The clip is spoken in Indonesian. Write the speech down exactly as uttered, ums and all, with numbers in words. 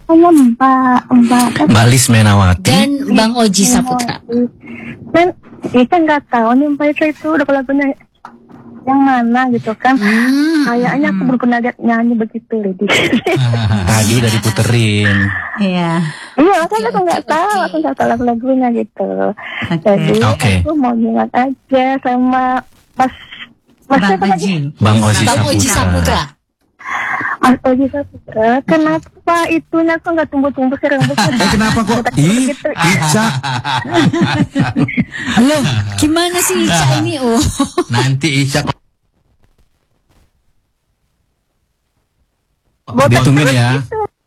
Saya Mbak, Mbak. Mbak Lis Menawati. Dan Bang Oji Saputra. Dan kita nggak tahu nih Mbak Ica itu udah lagunya yang mana gitu kan. Hmm. Kayaknya aku belum pernah lihat nyanyi begitu Lady. Tadi udah diputerin. Iya. Iya, makanya aku nggak tahu, aku nggak tahu lagu-lagunya gitu. Jadi Oke. aku mau nyimak aja sama Mas Mas Bang siapa lagi? Oji. Bang Oji Bang Oji Saputra. Saputra. Mas Oji Saputra. Kenapa itunya aku nggak tunggu-tunggu sih rambutnya? Eh kenapa kok? Ih, Gitu. Ica. Loh, gimana sih Ica ini? Oh. Nanti Ica Botak ditungguin terus ya. gitu.